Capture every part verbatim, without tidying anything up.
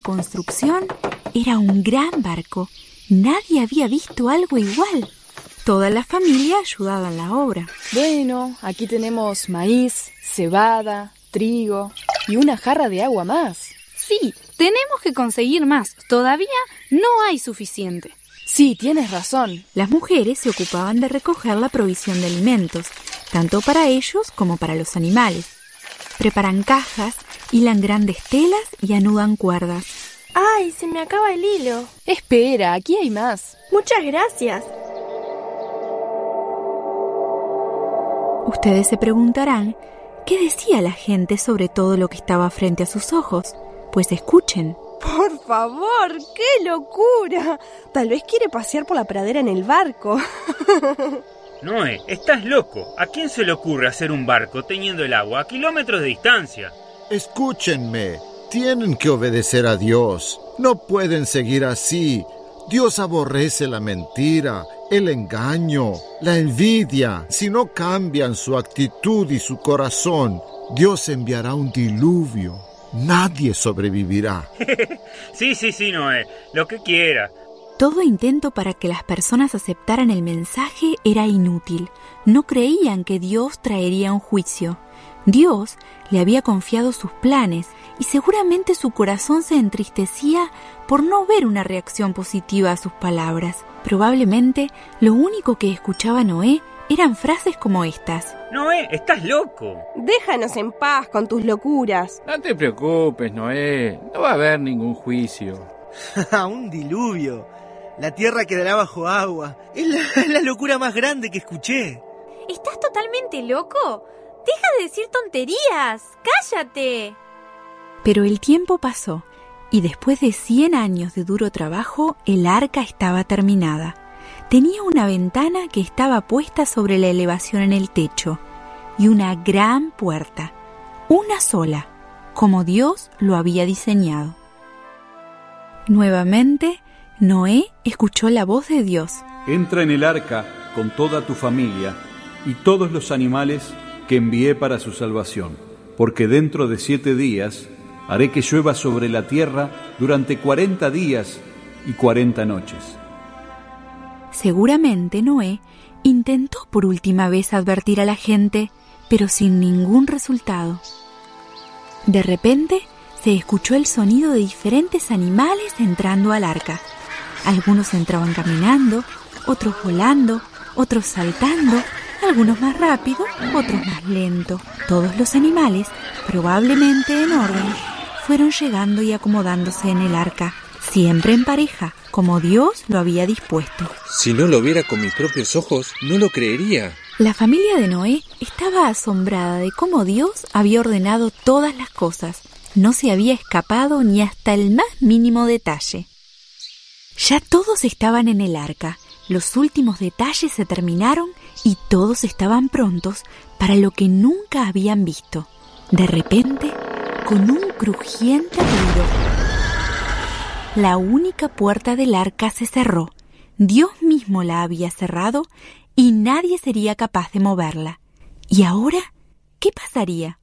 construcción era un gran barco. Nadie había visto algo igual. Toda la familia ayudaba en la obra. Bueno, aquí tenemos maíz, cebada, trigo y una jarra de agua más. Sí, tenemos que conseguir más. Todavía no hay suficiente. Sí, tienes razón. Las mujeres se ocupaban de recoger la provisión de alimentos, tanto para ellos como para los animales. Preparan cajas, hilan grandes telas y anudan cuerdas. ¡Ay, se me acaba el hilo! Espera, aquí hay más. Muchas gracias. Ustedes se preguntarán, ¿qué decía la gente sobre todo lo que estaba frente a sus ojos? Pues escuchen. ¡Por favor! ¡Qué locura! Tal vez quiere pasear por la pradera en el barco. Noé, estás loco. ¿A quién se le ocurre hacer un barco teniendo el agua a kilómetros de distancia? Escúchenme. Tienen que obedecer a Dios. No pueden seguir así. Dios aborrece la mentira, el engaño, la envidia. Si no cambian su actitud y su corazón, Dios enviará un diluvio. Nadie sobrevivirá. Sí, sí, sí, Noé, lo que quiera. Todo intento para que las personas aceptaran el mensaje era inútil. No creían que Dios traería un juicio. Dios le había confiado sus planes y seguramente su corazón se entristecía por no ver una reacción positiva a sus palabras. Probablemente lo único que escuchaba Noé eran frases como estas. Noé, estás loco. Déjanos en paz con tus locuras. No te preocupes, Noé. No va a haber ningún juicio. Un diluvio. La tierra quedará bajo agua. Es la, es la locura más grande que escuché. ¿Estás totalmente loco? ¡Deja de decir tonterías! ¡Cállate! Pero el tiempo pasó, y después de cien años de duro trabajo, el arca estaba terminada. Tenía una ventana que estaba puesta sobre la elevación en el techo, y una gran puerta, una sola, como Dios lo había diseñado. Nuevamente, Noé escuchó la voz de Dios. Entra en el arca con toda tu familia y todos los animales que envié para su salvación, porque dentro de siete días haré que llueva sobre la tierra durante cuarenta días y cuarenta noches. Seguramente Noé intentó por última vez advertir a la gente, pero sin ningún resultado. De repente se escuchó el sonido de diferentes animales entrando al arca. Algunos entraban caminando, otros volando, otros saltando, algunos más rápido, otros más lento. Todos los animales, probablemente en orden, fueron llegando y acomodándose en el arca, siempre en pareja, como Dios lo había dispuesto. Si no lo viera con mis propios ojos, no lo creería. La familia de Noé estaba asombrada de cómo Dios había ordenado todas las cosas. No se había escapado ni hasta el más mínimo detalle. Ya todos estaban en el arca. Los últimos detalles se terminaron y todos estaban prontos para lo que nunca habían visto. De repente, con un crujiente ruido, la única puerta del arca se cerró. Dios mismo la había cerrado y nadie sería capaz de moverla. ¿Y ahora qué pasaría?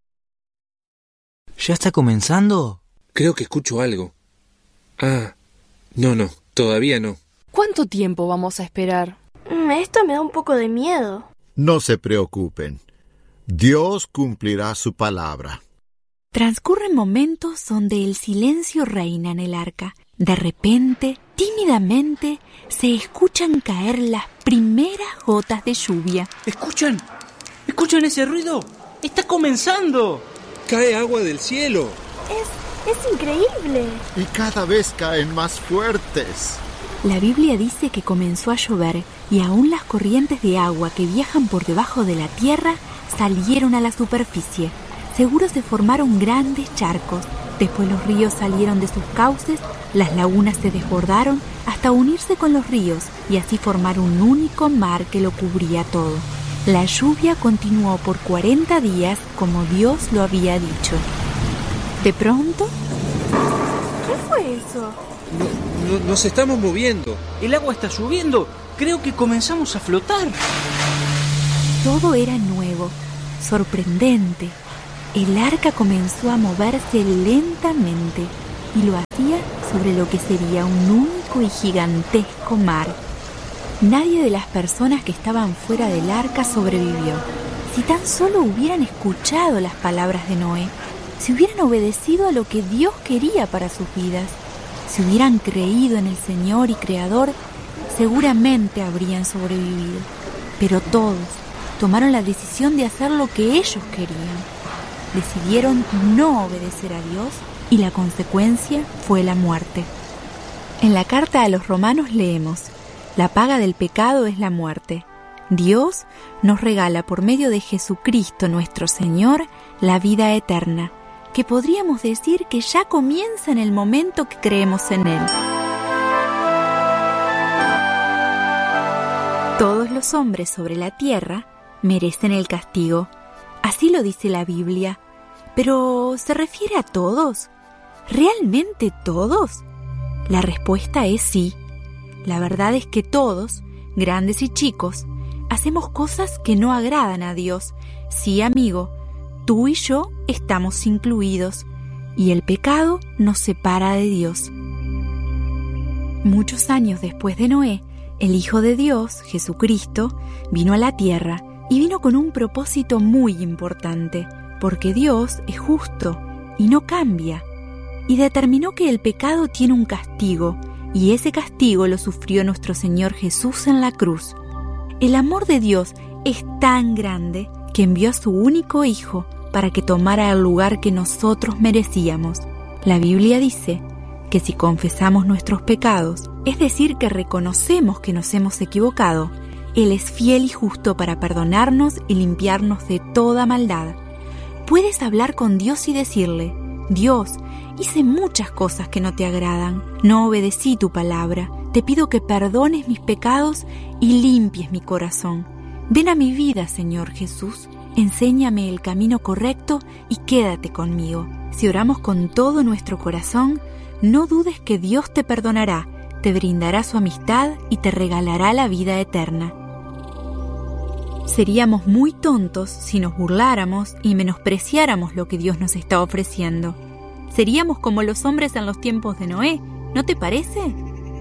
¿Ya está comenzando? Creo que escucho algo. Ah, no, no, todavía no. ¿Cuánto tiempo vamos a esperar? Esto me da un poco de miedo. No se preocupen. Dios cumplirá su palabra. Transcurren momentos donde el silencio reina en el arca. De repente, tímidamente, se escuchan caer las primeras gotas de lluvia. ¿Escuchan? ¿Escuchan ese ruido? ¡Está comenzando! ¡Cae agua del cielo! Es, es increíble. Y cada vez caen más fuertes. La Biblia dice que comenzó a llover y aún las corrientes de agua que viajan por debajo de la tierra salieron a la superficie. Seguro se formaron grandes charcos. Después los ríos salieron de sus cauces, las lagunas se desbordaron hasta unirse con los ríos y así formar un único mar que lo cubría todo. La lluvia continuó por cuarenta días como Dios lo había dicho. De pronto... ¿Qué fue eso? No, no, nos estamos moviendo. El agua está subiendo. Creo que comenzamos a flotar. Todo era nuevo, sorprendente. El arca comenzó a moverse lentamente. y lo hacía sobre lo que sería un único y gigantesco mar. Nadie de las personas que estaban fuera del arca sobrevivió. Si tan solo hubieran escuchado las palabras de Noé, si hubieran obedecido a lo que Dios quería para sus vidas, si hubieran creído en el Señor y Creador, seguramente habrían sobrevivido. Pero todos tomaron la decisión de hacer lo que ellos querían. Decidieron no obedecer a Dios y la consecuencia fue la muerte. En la carta a los Romanos leemos: la paga del pecado es la muerte. Dios nos regala por medio de Jesucristo nuestro Señor la vida eterna, que podríamos decir que ya comienza en el momento que creemos en Él. Todos los hombres sobre la tierra merecen el castigo. Así lo dice la Biblia. Pero ¿se refiere a todos? ¿Realmente todos? La respuesta es sí. La verdad es que todos, grandes y chicos, hacemos cosas que no agradan a Dios. Sí, amigo, tú y yo estamos incluidos, y el pecado nos separa de Dios. Muchos años después de Noé, el Hijo de Dios, Jesucristo, vino a la tierra y vino con un propósito muy importante, porque Dios es justo y no cambia, y determinó que el pecado tiene un castigo, y ese castigo lo sufrió nuestro Señor Jesús en la cruz. El amor de Dios es tan grande que envió a su único Hijo para que tomara el lugar que nosotros merecíamos. La Biblia dice que si confesamos nuestros pecados, es decir, que reconocemos que nos hemos equivocado, Él es fiel y justo para perdonarnos y limpiarnos de toda maldad. Puedes hablar con Dios y decirle: Dios, hice muchas cosas que no te agradan, no obedecí tu palabra, te pido que perdones mis pecados y limpies mi corazón. Ven a mi vida, Señor Jesús, enséñame el camino correcto y quédate conmigo. Si oramos con todo nuestro corazón, no dudes que Dios te perdonará, te brindará su amistad y te regalará la vida eterna. Seríamos muy tontos si nos burláramos y menospreciáramos lo que Dios nos está ofreciendo. Seríamos como los hombres en los tiempos de Noé, ¿no te parece?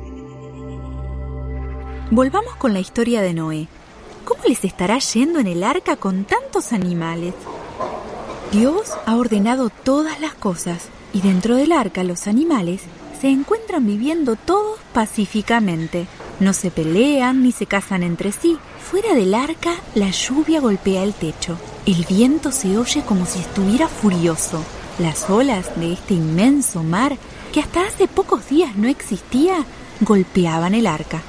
Volvamos con la historia de Noé. ¿Cómo les estará yendo en el arca con tantos animales? Dios ha ordenado todas las cosas y dentro del arca los animales se encuentran viviendo todos pacíficamente. No se pelean ni se cazan entre sí. Fuera del arca, la lluvia golpea el techo. El viento se oye como si estuviera furioso. Las olas de este inmenso mar, que hasta hace pocos días no existía, golpeaban el arca.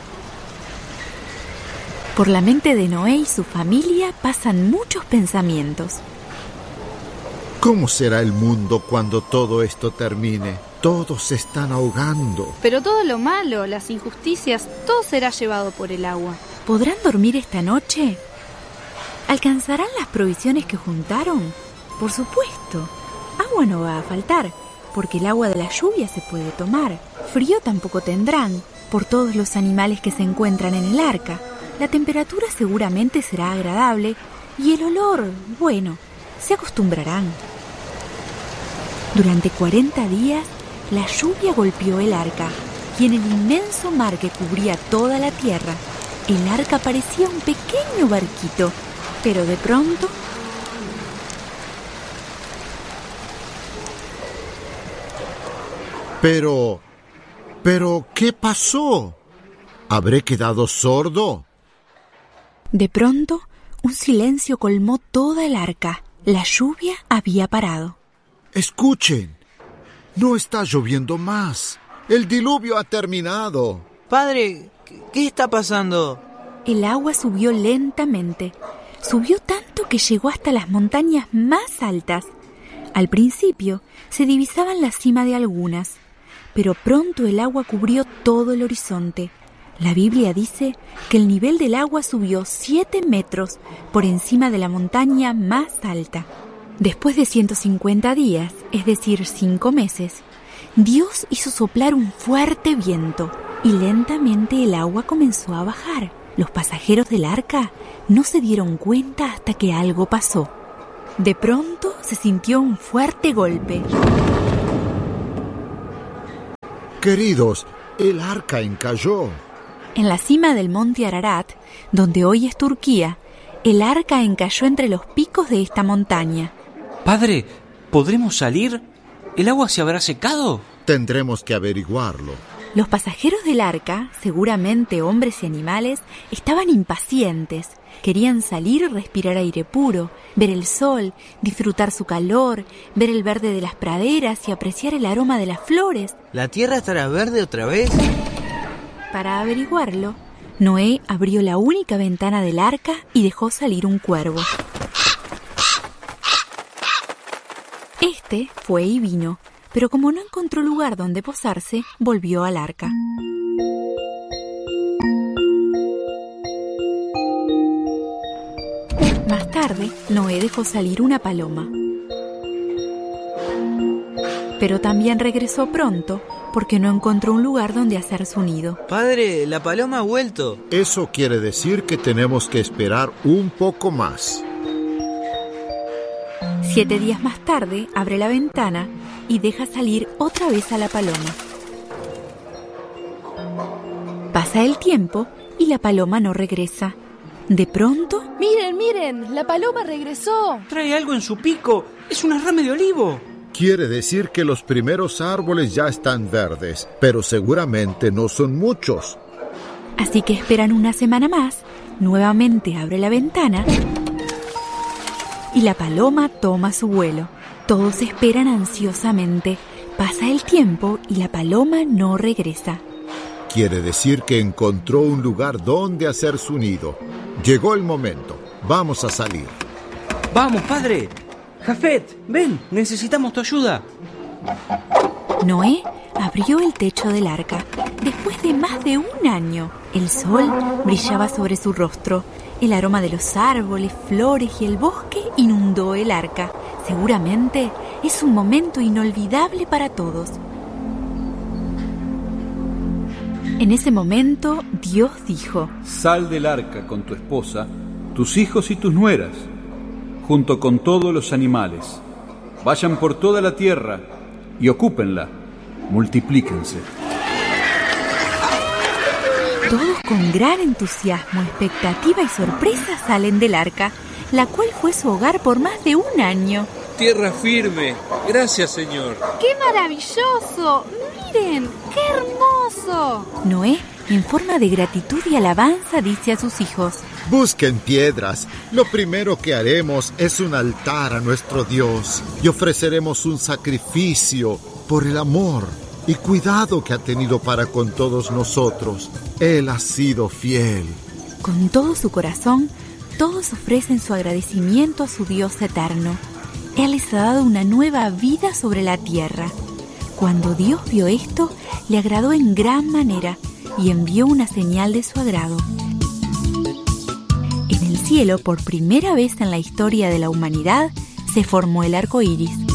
Por la mente de Noé y su familia pasan muchos pensamientos. ¿Cómo será el mundo cuando todo esto termine? Todos se están ahogando. Pero todo lo malo, las injusticias, todo será llevado por el agua. ¿Podrán dormir esta noche? ¿Alcanzarán las provisiones que juntaron? Por supuesto. Agua no va a faltar, porque el agua de la lluvia se puede tomar. Frío tampoco tendrán, por todos los animales que se encuentran en el arca. La temperatura seguramente será agradable y el olor, bueno, se acostumbrarán. Durante cuarenta días, la lluvia golpeó el arca y en el inmenso mar que cubría toda la tierra, el arca parecía un pequeño barquito, pero de pronto... Pero... ¿Pero qué pasó? ¿Habré quedado sordo? De pronto, un silencio colmó toda el arca. La lluvia había parado. Escuchen, no está lloviendo más. El diluvio ha terminado. Padre, ¿qué está pasando? El agua subió lentamente. Subió tanto que llegó hasta las montañas más altas. Al principio se divisaban la cima de algunas, pero pronto el agua cubrió todo el horizonte. La Biblia dice que el nivel del agua subió siete metros por encima de la montaña más alta. Después de ciento cincuenta días, es decir, cinco meses, Dios hizo soplar un fuerte viento y lentamente el agua comenzó a bajar. Los pasajeros del arca no se dieron cuenta hasta que algo pasó. De pronto se sintió un fuerte golpe. Queridos, el arca encalló. En la cima del monte Ararat, donde hoy es Turquía, el arca encalló entre los picos de esta montaña. Padre, ¿podremos salir? ¿El agua se habrá secado? Tendremos que averiguarlo. Los pasajeros del arca, seguramente hombres y animales, estaban impacientes. Querían salir y respirar aire puro, ver el sol, disfrutar su calor, ver el verde de las praderas y apreciar el aroma de las flores. ¿La tierra estará verde otra vez? Para averiguarlo, Noé abrió la única ventana del arca y dejó salir un cuervo. Este fue y vino, pero como no encontró lugar donde posarse, volvió al arca. Más tarde, Noé dejó salir una paloma. Pero también regresó pronto porque no encontró un lugar donde hacer su nido. Padre, la paloma ha vuelto. Eso quiere decir que tenemos que esperar un poco más. Siete días más tarde, abre la ventana y deja salir otra vez a la paloma. Pasa el tiempo y la paloma no regresa. De pronto... ¡Miren, miren! ¡La paloma regresó! Trae algo en su pico. Es una rama de olivo. Quiere decir que los primeros árboles ya están verdes, pero seguramente no son muchos. Así que esperan una semana más, nuevamente abre la ventana y la paloma toma su vuelo. Todos esperan ansiosamente. Pasa el tiempo y la paloma no regresa. Quiere decir que encontró un lugar donde hacer su nido. Llegó el momento. Vamos a salir. ¡Vamos, padre! Jafet, ven, necesitamos tu ayuda. Noé abrió el techo del arca. Después de más de un año, el sol brillaba sobre su rostro. El aroma de los árboles, flores y el bosque inundó el arca. Seguramente es un momento inolvidable para todos. En ese momento, Dios dijo: Sal del arca con tu esposa, tus hijos y tus nueras, junto con todos los animales. Vayan por toda la tierra y ocúpenla. Multiplíquense. Todos con gran entusiasmo, expectativa y sorpresa salen del arca, la cual fue su hogar por más de un año. Tierra firme. Gracias, Señor. ¡Qué maravilloso! ¡Miren! ¡Qué hermoso! Noé, en forma de gratitud y alabanza, dice a sus hijos: Busquen piedras. Lo primero que haremos es un altar a nuestro Dios y ofreceremos un sacrificio por el amor y cuidado que ha tenido para con todos nosotros. Él ha sido fiel. Con todo su corazón, todos ofrecen su agradecimiento a su Dios eterno. Él les ha dado una nueva vida sobre la tierra. Cuando Dios vio esto, le agradó en gran manera y envió una señal de su agrado. En el cielo, por primera vez en la historia de la humanidad, se formó el arco iris.